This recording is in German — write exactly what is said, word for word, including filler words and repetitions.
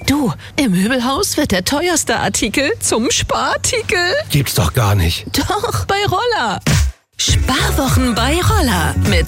Du, im Möbelhaus wird der teuerste Artikel zum Sparartikel. Gibt's doch gar nicht. Doch, bei Roller. Sparwochen bei Roller. Mit